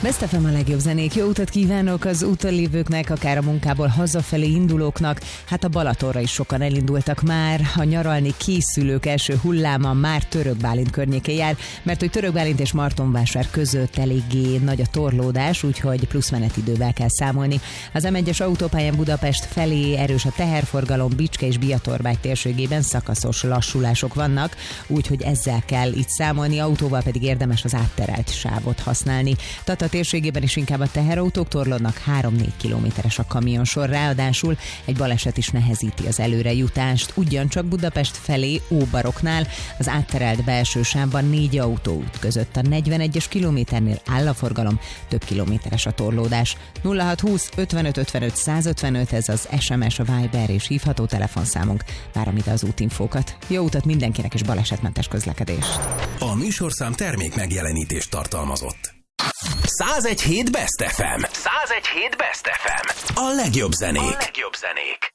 Best FM a legjobb zenék. Jó utat kívánok az úton lévőknek, akár a munkából hazafelé indulóknak. Hát a Balatonra is sokan elindultak már. A nyaralni készülők első hulláma már Török Bálint környékén jár, mert hogy Török Bálint és Martonvásár között eléggé nagy a torlódás, úgyhogy plusz menetidővel kell számolni. Az M1-es autópályán Budapest felé erős a teherforgalom, Bicske és Biatorbágy térségében szakaszos lassulások vannak, úgyhogy ezzel kell itt számolni, autóval pedig érdemes az átterelt sávot használni. Tata térségében is inkább a teherautók torlódnak, 3-4 kilométeres a kamionsor, ráadásul egy baleset is nehezíti az előrejutást. Ugyancsak Budapest felé Óbaroknál az átterelt belső sávban 4 autóút között a 41-es kilométernél áll a forgalom, több kilométeres a torlódás. 0620 55 55 155, ez az SMS, a Viber és hívható telefonszámunk. Várom ide az útinfókat. Jó utat mindenkinek és balesetmentes közlekedést. A műsorszám termék megjelenítést tartalmazott. 101.7 Best FM. 101.7 Best FM. A legjobb zenék.